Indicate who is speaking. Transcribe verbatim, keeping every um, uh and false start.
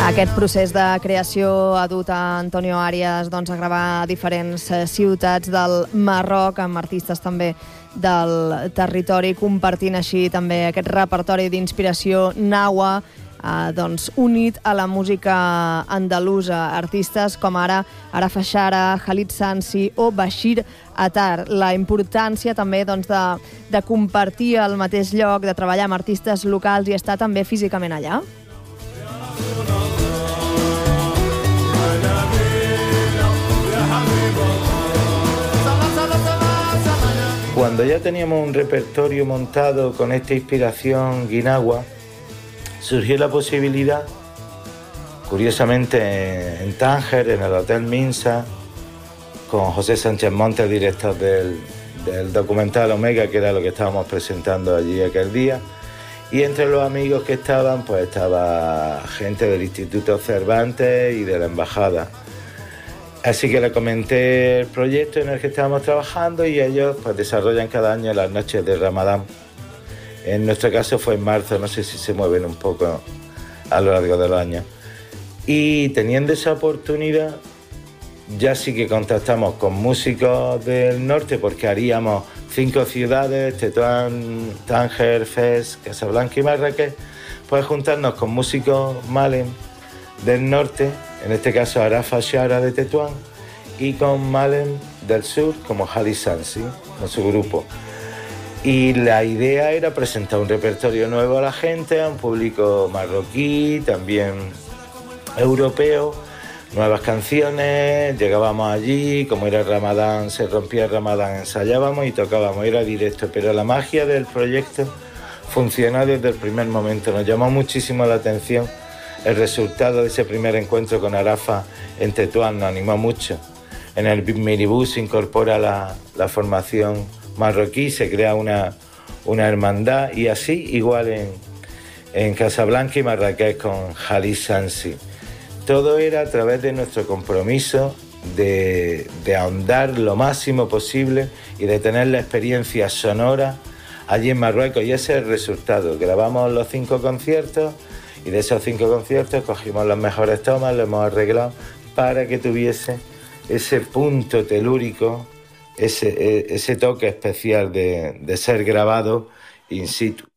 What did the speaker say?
Speaker 1: Aquest procés de creació ha dut a Antonio Arias doncs, a gravar a diferents ciutats del Marroc, amb artistes també del territori, compartint així també aquest repertori d'inspiració nahua, eh, doncs, unit a la música andalusa. Artistes com ara Arafa Shara, Khalid Sansi o Bashir Attar. La importància també doncs, de, de compartir el mateix lloc, de treballar amb artistes locals i estar també físicament allà.
Speaker 2: Cuando ya teníamos un repertorio montado con esta inspiración guinagua, surgió la posibilidad, curiosamente en Tánger, en el Hotel Minsa, con José Sánchez Montes, director del, del documental Omega, que era lo que estábamos presentando allí aquel día, y entre los amigos que estaban, pues estaba gente del Instituto Cervantes y de la Embajada. Así que le comenté el proyecto en el que estábamos trabajando y ellos pues desarrollan cada año las noches de Ramadán. En nuestro caso fue en marzo, no sé si se mueven un poco a lo largo de los años. Y teniendo esa oportunidad, ya sí que contactamos con músicos del norte porque haríamos cinco ciudades, Tetuán, Tánger, Fez, Casablanca y Marrakech, pues juntarnos con músicos malen del norte, en este caso Arafa Shara de Tetuán, y con malen del sur como Khalid Sansi, con su grupo. Y la idea era presentar un repertorio nuevo a la gente, a un público marroquí, también europeo, nuevas canciones. Llegábamos allí, como era Ramadán, se rompía el Ramadán, ensayábamos y tocábamos, era directo, pero la magia del proyecto funcionó desde el primer momento. Nos llamó muchísimo la atención el resultado de ese primer encuentro con Arafa en Tetuán, nos animó mucho. En el minibús se incorpora la, la formación marroquí, se crea una, una hermandad, y así igual en, en Casablanca y Marrakech con Khalid Sansi. Todo era a través de nuestro compromiso de, de ahondar lo máximo posible y de tener la experiencia sonora allí en Marruecos, y ese es el resultado. Grabamos los cinco conciertos y de esos cinco conciertos cogimos las mejores tomas, lo hemos arreglado para que tuviese ese punto telúrico, ese, ese toque especial de, de ser grabado in situ.